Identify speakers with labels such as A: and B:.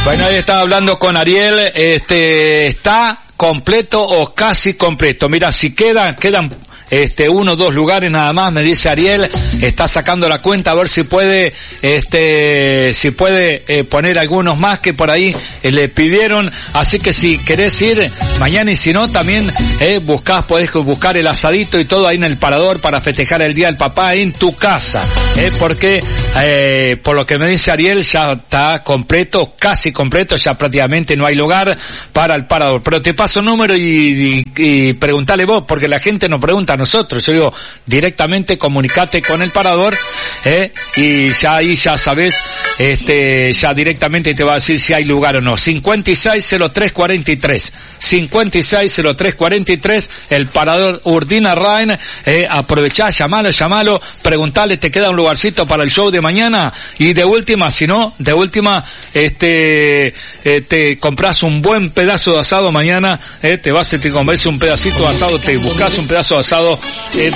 A: Bueno, ahí estaba hablando con Ariel, está completo o casi completo. Mira, si quedan 1 o 2 lugares nada más, me dice Ariel, está sacando la cuenta a ver si puede poner algunos más que por ahí le pidieron, así que si querés ir mañana y si no también podés buscar el asadito y todo ahí en el parador para festejar el Día del Papá en tu casa, porque por lo que me dice Ariel ya está completo, casi completo, ya prácticamente no hay lugar para el parador, pero te paso un número y preguntale vos, porque la gente nos pregunta a nosotros, yo digo, directamente comunicate con el parador, y ya ahí ya sabés, ya directamente te va a decir si hay lugar o no. 560343, 560343, el parador Urdina Rain, aprovechá, llamalo, preguntale, te queda un lugarcito para el show de mañana, y de última, si no, te compras un buen pedazo de asado mañana, te vas y te comes un pedacito de asado, te buscas un pedazo de asado